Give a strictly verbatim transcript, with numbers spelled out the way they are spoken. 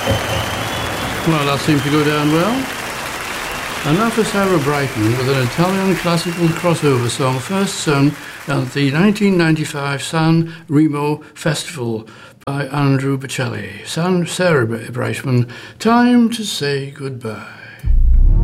Well, that seemed to go down well. And now for Sarah Brighton with an Italian classical crossover song first sung at the nineteen ninety-five San Remo Festival by Andrew Bocelli. San Sarah Brighton, Time to Say Goodbye.